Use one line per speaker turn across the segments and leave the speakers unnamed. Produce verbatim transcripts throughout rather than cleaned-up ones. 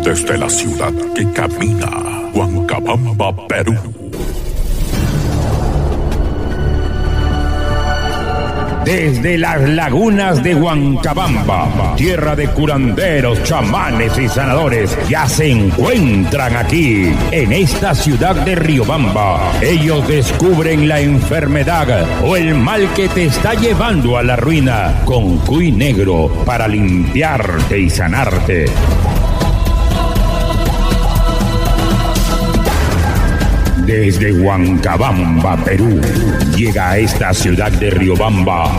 desde la ciudad que camina, Huancabamba, Perú.
Desde las lagunas de Huancabamba, tierra de curanderos, chamanes y sanadores, ya se encuentran aquí, en esta ciudad de Riobamba. Ellos descubren la enfermedad o el mal que te está llevando a la ruina con cuy negro para limpiarte y sanarte. Desde Huancabamba, Perú, llega a esta ciudad de Riobamba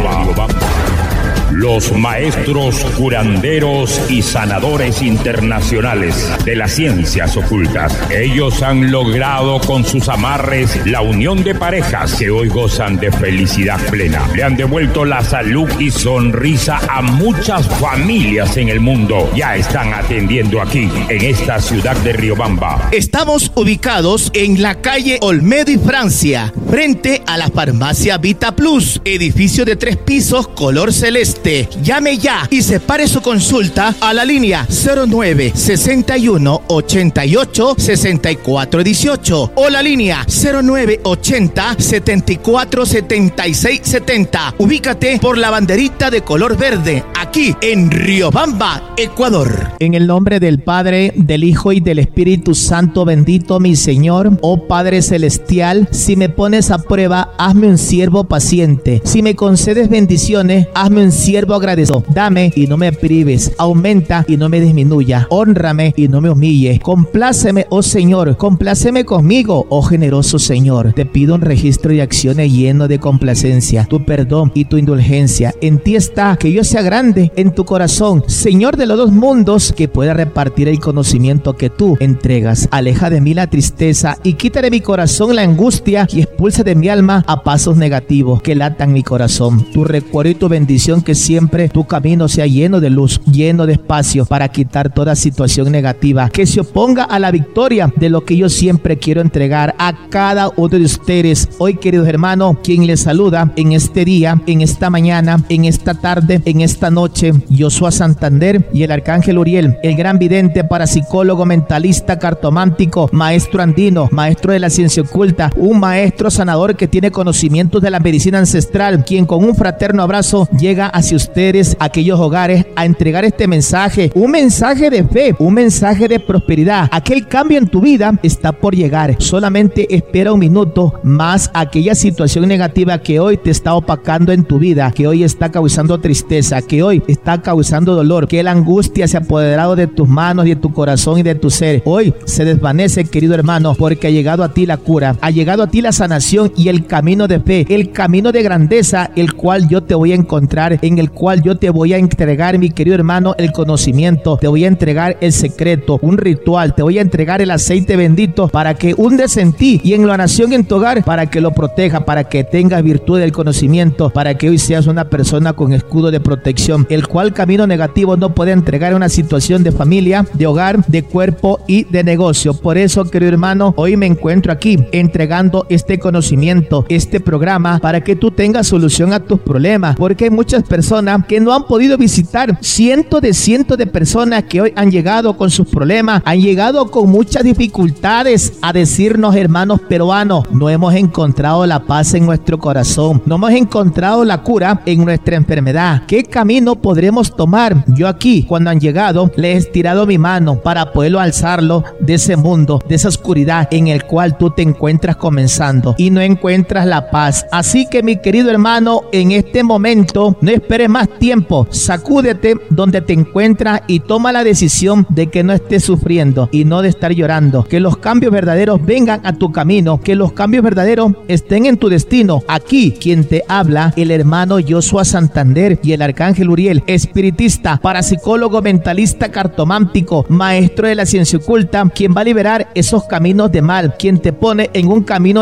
los maestros curanderos y sanadores internacionales de las ciencias ocultas. Ellos han logrado con sus amarres la unión de parejas que hoy gozan de felicidad plena. Le han devuelto la salud y sonrisa a muchas familias en el mundo. Ya están atendiendo aquí, en esta ciudad de Riobamba.
Estamos ubicados en la calle Olmedo y Francia, frente a la farmacia Vita Plus, edificio de tres pisos color celeste. Llame ya y separe su consulta a la línea cero nueve sesenta y uno ochenta y ocho sesenta y cuatro dieciocho o la línea cero nueve ochenta setenta y cuatro setenta y seis setenta. Ubícate por la banderita de color verde, aquí en Riobamba, Ecuador.
En el nombre del Padre, del Hijo y del Espíritu Santo, bendito mi Señor, oh Padre Celestial, si me pones a prueba, hazme un siervo paciente. Si me concedes bendiciones, hazme un siervo agradecido. Dame y no me prives, aumenta y no me disminuya, hónrame y no me humille. Compláceme, oh Señor, compláceme conmigo, oh generoso Señor. Te pido un registro de acciones lleno de complacencia, tu perdón y tu indulgencia. En ti está que yo sea grande en tu corazón, Señor de los dos mundos, que pueda repartir el conocimiento que tú entregas. Aleja de mí la tristeza y quita de mi corazón la angustia y expulsa de mi alma a pasos negativos que latan mi corazón. Tu recuerdo y tu bendición, que siempre tu camino sea lleno de luz, lleno de espacio para quitar toda situación negativa que se oponga a la victoria de lo que yo siempre quiero entregar a cada uno de ustedes. Hoy, queridos hermanos, quien les saluda en este día, en esta mañana, en esta tarde, en esta noche, Joshua Santander y el arcángel Uriel, el gran vidente, parapsicólogo, mentalista, cartomántico, maestro andino, maestro de la ciencia oculta, un maestro sanador que tiene conocimientos de la medicina ancestral, quien con un fraterno abrazo llega hacia ustedes, aquellos hogares, a entregar este mensaje, un mensaje de fe, un mensaje de prosperidad. Aquel cambio en tu vida está por llegar. Solamente espera un minuto más. Aquella situación negativa que hoy te está opacando en tu vida, que hoy está causando tristeza, que hoy está causando dolor, que la angustia se ha apoderado de tus manos y de tu corazón y de tu ser, hoy se desvanece, querido hermano, porque ha llegado a ti la cura, ha llegado a ti la sanación y el camino de fe, el camino de grandeza, el cual yo te voy a encontrar, en el cual yo te voy a entregar, mi querido hermano, el conocimiento, te voy a entregar el secreto, un ritual, te voy a entregar el aceite bendito para que hundes en ti y en la nación, en tu hogar, para que lo proteja, para que tengas virtud del conocimiento, para que hoy seas una persona con escudo de protección, el cual camino negativo no puede entregar una situación de familia, de hogar, de cuerpo y de negocio. Por eso, querido hermano, hoy me encuentro aquí entregando este conocimiento, este programa, para que tú tengas solución a tus problemas, porque hay muchas personas que no han podido visitar, cientos de cientos de personas que hoy han llegado con sus problemas, han llegado con muchas dificultades a decirnos: hermanos peruanos, no hemos encontrado la paz en nuestro corazón, no hemos encontrado la cura en nuestra enfermedad. ¿Qué camino podremos tomar? Yo aquí, cuando han llegado, les he estirado mi mano para poderlo alzarlo de ese mundo, de esa oscuridad en el cual tú te encuentras comenzando y no encuentras la paz. Así que, mi querido hermano, en este momento no esperes más tiempo, sacúdete donde te encuentras y toma la decisión de que no estés sufriendo y no de estar llorando, que los cambios verdaderos vengan a tu camino, que los cambios verdaderos estén en tu destino. Aquí quien te habla, el hermano Joshua Santander y el arcángel Uriel, espiritista, parapsicólogo, mentalista, cartomántico, maestro de la ciencia oculta, quien va a liberar esos caminos de mal, quien te pone en un camino de la bendición,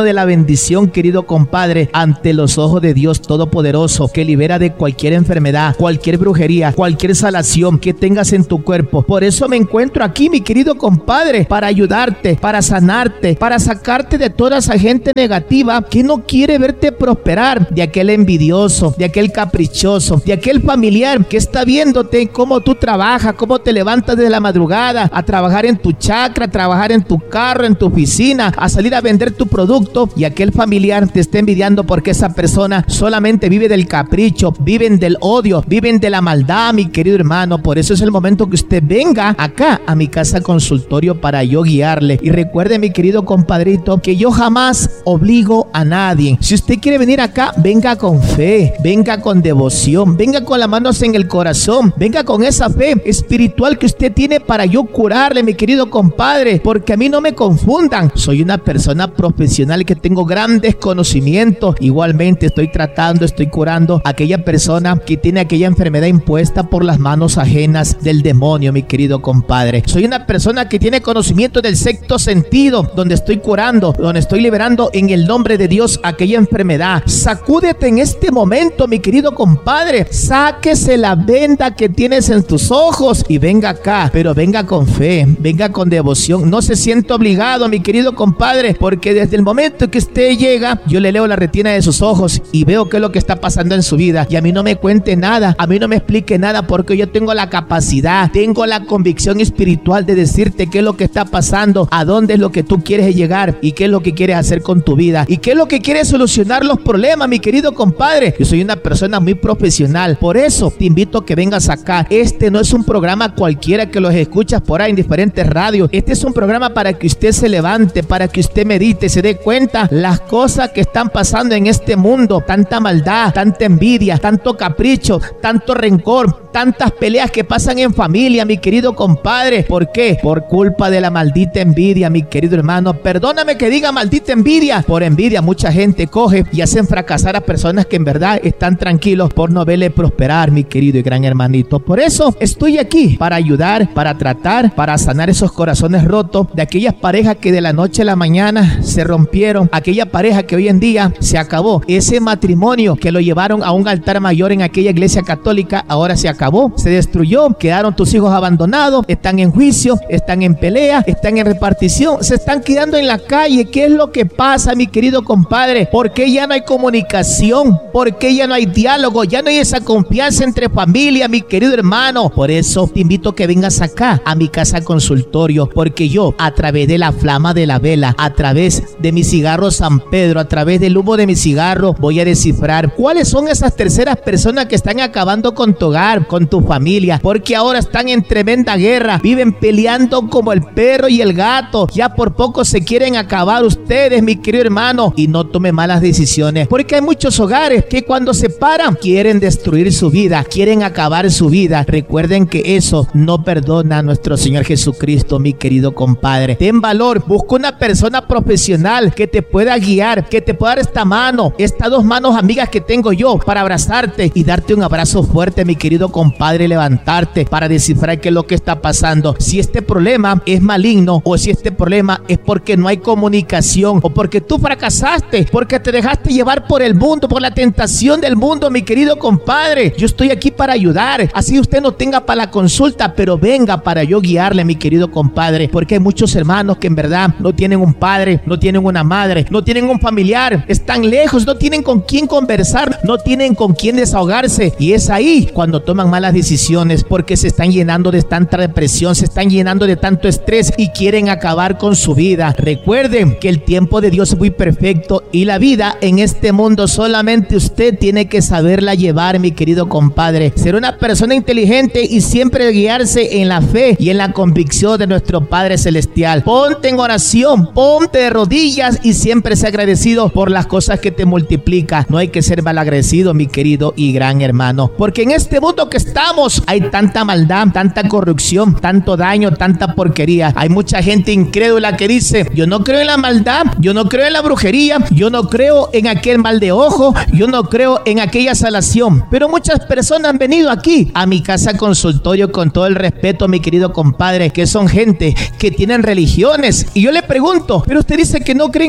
bendición, querido compadre, ante los ojos de Dios Todopoderoso, que libera de cualquier enfermedad, cualquier brujería, cualquier salación que tengas en tu cuerpo. Por eso me encuentro aquí, mi querido compadre, para ayudarte, para sanarte, para sacarte de toda esa gente negativa que no quiere verte prosperar, de aquel envidioso, de aquel caprichoso, de aquel familiar que está viéndote cómo tú trabajas, cómo te levantas desde la madrugada a trabajar en tu chacra, a trabajar en tu carro, en tu oficina, a salir a vender tu producto, y aquel familiar te está envidiando porque esa persona solamente vive del capricho, viven del odio, viven de la maldad, mi querido hermano. Por eso es el momento que usted venga acá a mi casa consultorio para yo guiarle. Y recuerde, mi querido compadrito, que yo jamás obligo a nadie. Si usted quiere venir acá, venga con fe, venga con devoción, venga con las manos en el corazón, venga con esa fe espiritual que usted tiene para yo curarle, mi querido compadre, porque a mí no me confundan. Soy una persona profesional que tengo grandes conocimientos. Igualmente estoy tratando, estoy curando a aquella persona que tiene aquella enfermedad impuesta por las manos ajenas del demonio, mi querido compadre. Soy una persona que tiene conocimiento del sexto sentido, donde estoy curando, donde estoy liberando en el nombre de Dios aquella enfermedad. Sacúdete en este momento, mi querido compadre. Sáquese la venda que tienes en tus ojos y venga acá, pero venga con fe, venga con devoción. No se siente obligado, mi querido compadre, porque desde el momento que usted llega, yo le leo la retina de sus ojos y veo qué es lo que está pasando en su vida. Y a mí no me cuente nada, a mí no me explique nada, porque yo tengo la capacidad, tengo la convicción espiritual de decirte qué es lo que está pasando, a dónde es lo que tú quieres llegar y qué es lo que quieres hacer con tu vida y qué es lo que quieres solucionar los problemas, mi querido compadre. Yo soy una persona muy profesional, por eso te invito a que vengas acá. Este no es un programa cualquiera que los escuchas por ahí en diferentes radios. Este es un programa para que usted se levante, para que usted medite, se dé cuenta las cosas que están pasando en este mundo. Tanta maldad, tanta envidia, tanto capricho, tanto rencor, tantas peleas que pasan en familia, mi querido compadre. ¿Por qué? Por culpa de la maldita envidia, mi querido hermano. Perdóname que diga maldita envidia. Por envidia mucha gente coge y hacen fracasar a personas que en verdad están tranquilos por no verle prosperar, mi querido y gran hermanito. Por eso estoy aquí para ayudar, para tratar, para sanar esos corazones rotos de aquellas parejas que de la noche a la mañana se rompieron, aquella pareja que hoy en día se acabó, ese matrimonio que lo llevaron a un altar mayor en aquella iglesia católica, ahora se acabó, se destruyó, quedaron tus hijos abandonados, están en juicio, están en pelea, están en repartición, se están quedando en la calle. ¿Qué es lo que pasa, mi querido compadre? ¿Por qué ya no hay comunicación? ¿Por qué ya no hay diálogo? Ya no hay esa confianza entre familia, mi querido hermano. Por eso te invito a que vengas acá a mi casa consultorio, porque yo, a través de la flama de la vela, a través de mi cigarro San Pedro, a través del humo de mi cigarro, voy a descifrar cuáles son esas terceras personas que están acabando con tu hogar, con tu familia, porque ahora están en tremenda guerra, viven peleando como el perro y el gato. Ya por poco se quieren acabar ustedes, mi querido hermano, y no tome malas decisiones, porque hay muchos hogares que cuando se paran quieren destruir su vida, quieren acabar su vida. Recuerden que eso no perdona a nuestro Señor Jesucristo, mi querido compadre. Ten valor, busca una persona profesional que te pueda guiar, que te pueda dar esta mano, estas dos manos amigas que tengo yo para abrazarte y darte un abrazo fuerte, mi querido compadre, levantarte para descifrar qué es lo que está pasando. Si este problema es maligno o si este problema es porque no hay comunicación o porque tú fracasaste, porque te dejaste llevar por el mundo, por la tentación del mundo, mi querido compadre. Yo estoy aquí para ayudar, así usted no tenga para la consulta, pero venga para yo guiarle, mi querido compadre, porque hay muchos hermanos que en verdad no tienen un padre, no tienen una madre, no tienen un familiar, están lejos, no tienen con quién conversar, no tienen con quién desahogarse, y es ahí cuando toman malas decisiones, porque se están llenando de tanta depresión, se están llenando de tanto estrés y quieren acabar con su vida. Recuerden que el tiempo de Dios es muy perfecto y la vida en este mundo solamente usted tiene que saberla llevar, mi querido compadre. Ser una persona inteligente y siempre guiarse en la fe y en la convicción de nuestro Padre Celestial. Ponte en oración, ponte de rodillas y siempre sé agradecido por las cosas que te multiplica. No hay que ser malagradecido, mi querido y gran hermano, porque en este mundo que estamos hay tanta maldad, tanta corrupción, tanto daño, tanta porquería. Hay mucha gente incrédula que dice: yo no creo en la maldad, yo no creo en la brujería, yo no creo en aquel mal de ojo, yo no creo en aquella salación. Pero muchas personas han venido aquí a mi casa consultorio, con todo el respeto, mi querido compadre, que son gente que tienen religiones, y yo le pregunto: pero usted dice que no cree en el daño,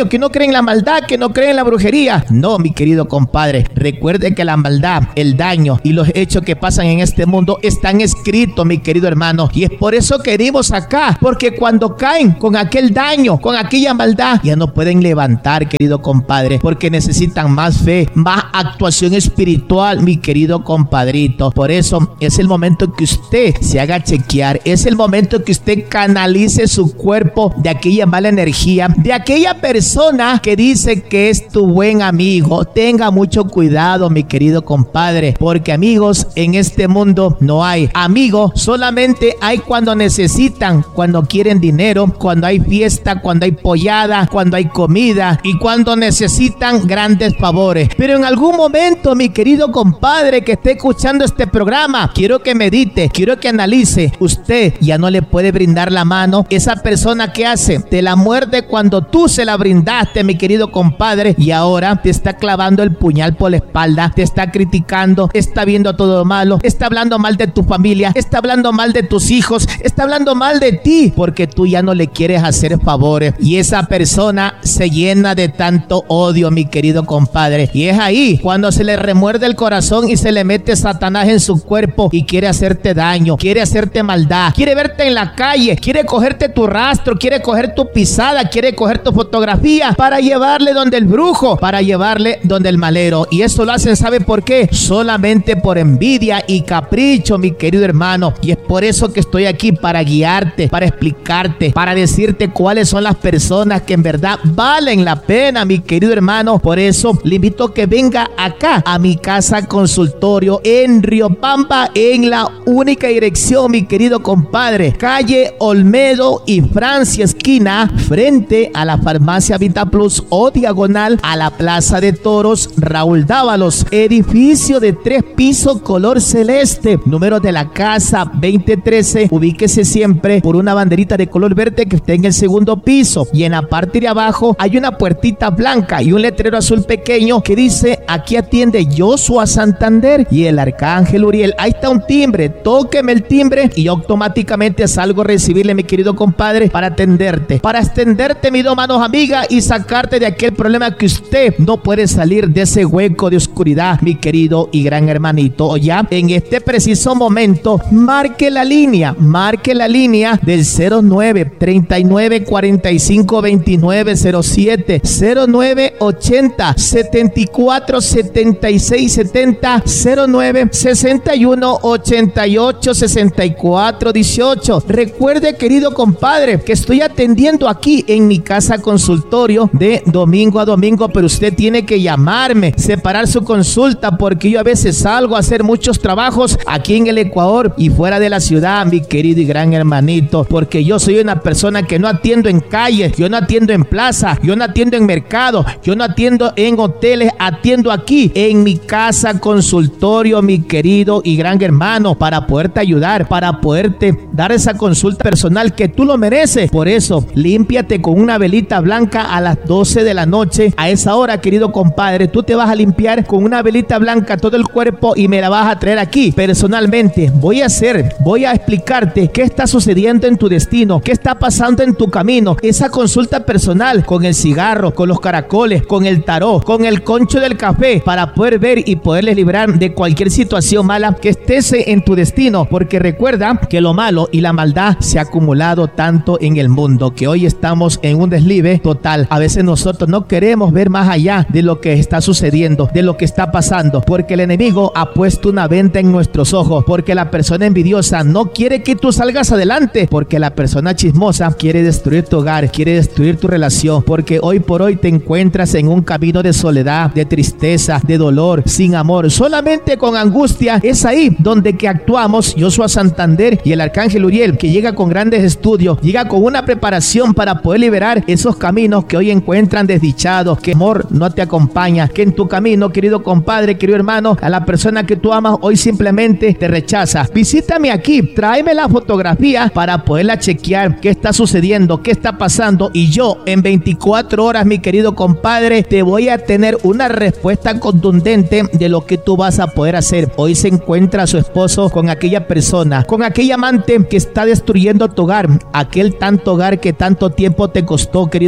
demonio, que no cree en la maldad, que no cree en la brujería. No, mi querido compadre, recuerde que la maldad, el daño y los hechos que pasan en este mundo están escritos, mi querido hermano, y es por eso que venimos acá, porque cuando caen con aquel daño, con aquella maldad, ya no pueden levantar, querido compadre, porque necesitan más fe, más actuación espiritual, mi querido compadrito. Por eso es el momento que usted se haga chequear, es el momento que usted canalice su cuerpo de aquella mala energía, de aquella persona que dice que es tu buen amigo. Tenga mucho cuidado, mi querido compadre, porque amigos en este mundo no hay. Amigos solamente hay cuando necesitan, cuando quieren dinero, cuando hay fiesta, cuando hay pollada, cuando hay comida y cuando necesitan grandes favores. Pero en algún momento, mi querido compadre que esté escuchando este programa, quiero que medite, quiero que analice. Usted ya no le puede brindar la mano. Esa persona que hace, te la muerde cuando tú se la brindaste, mi querido compadre, y ahora te está clavando el puñal por la espalda, te está criticando, está viendo todo lo malo, está hablando mal de tu familia, está hablando mal de tus hijos, está hablando mal de ti, porque tú ya no le quieres hacer favores, y esa persona se llena de tanto odio, mi querido compadre, y es ahí cuando se le remuerde el corazón y se le mete Satanás en su cuerpo y quiere hacerte daño, quiere hacerte maldad, quiere verte en la calle, quiere cogerte tu rastro, quiere coger tu pisada, quiere coger tu fotografía para llevarle donde el brujo, para llevarle donde el malero. Y eso lo hacen, ¿sabe por qué? Solamente por envidia y capricho, mi querido hermano. Y es por eso que estoy aquí, para guiarte, para explicarte, para decirte cuáles son las personas que en verdad valen la pena, mi querido hermano. Por eso le invito a que venga acá a mi casa consultorio en Riobamba, en la única dirección, mi querido compadre, calle Olmedo y Francia esquina, frente a la farmacia Vita Plus o diagonal a la Plaza de Toros Raúl Dávalos, edificio de tres pisos color celeste, número de la casa veinte trece. Ubíquese siempre por una banderita de color verde que esté en el segundo piso, y en la parte de abajo hay una puertita blanca y un letrero azul pequeño que dice: aquí atiende Joshua Santander y el Arcángel Uriel. Ahí está un timbre, tóqueme el timbre y automáticamente salgo a recibirle, mi querido compadre, para atenderte, para extenderte mis dos manos amigas y sacarte de aquel problema que usted no puede salir de ese hueco de oscuridad, mi querido y gran hermanito. Ya en este preciso momento, marque la línea, marque la línea del cero nueve treinta y nueve cuarenta y cinco veintinueve cero siete, cero nueve ochenta setenta y cuatro setenta y seis setenta, cero nueve sesenta y uno ochenta y ocho sesenta y cuatro dieciocho. Recuerde, querido compadre, que estoy atendiendo aquí en mi casa consultorio de domingo a domingo, pero usted tiene que llamarme, separar su consulta, porque yo a veces salgo a hacer muchos trabajos aquí en el Ecuador y fuera de la ciudad, mi querido y gran hermanito, porque yo soy una persona que no atiendo en calles, yo no atiendo en plaza, yo no atiendo en mercado, yo no atiendo en hoteles, atiendo aquí en mi casa consultorio, mi querido y gran hermano, para poderte ayudar, para poderte dar esa consulta personal que tú lo mereces. Por eso, límpiate con una velita blanca a las doce de la noche. A esa hora, querido compadre, tú te vas a limpiar con una velita blanca todo el cuerpo y me la vas a traer aquí personalmente. Voy a hacer, voy a explicarte qué está sucediendo en tu destino, qué está pasando en tu camino. Esa consulta personal con el cigarro, con los caracoles, con el tarot, con el concho del café, para poder ver y poderles librar de cualquier situación mala que estés en tu destino, porque recuerda que lo malo y la maldad se ha acumulado tanto en el mundo que hoy estamos en un deslive total. A veces nosotros no queremos ver más allá de lo que está sucediendo, de lo que está pasando, porque el enemigo ha puesto una venda en nuestros ojos, porque la persona envidiosa no quiere que tú salgas adelante, porque la persona chismosa quiere destruir tu hogar, quiere destruir tu relación, porque hoy por hoy te encuentras en un camino de soledad, de tristeza, de dolor, sin amor, solamente con angustia. Es ahí donde que actuamos Joshua Santander y el Arcángel Uriel, que llega con grandes estudios, llega con una preparación para poder liberar esos caminos que hoy encuentran desdichados, que amor no te acompaña, que en tu camino, querido compadre, querido hermano, a la persona que tú amas hoy simplemente te rechaza. Visítame aquí, tráeme la fotografía para poderla chequear, qué está sucediendo, qué está pasando, y yo en veinticuatro horas, mi querido compadre, te voy a tener una respuesta contundente de lo que tú vas a poder hacer. Hoy se encuentra su esposo con aquella persona, con aquella amante que está destruyendo tu hogar, aquel tanto hogar que tanto tiempo te costó, querido compadre.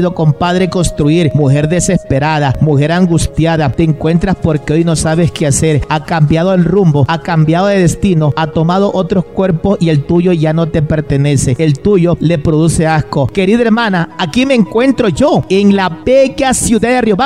Padre, construir. Mujer desesperada, mujer angustiada, te encuentras porque hoy no sabes qué hacer. Ha cambiado el rumbo, ha cambiado de destino, ha tomado otros cuerpos y el tuyo ya no te pertenece. El tuyo le produce asco. Querida hermana, aquí me encuentro yo en la bella ciudad de Riobamba.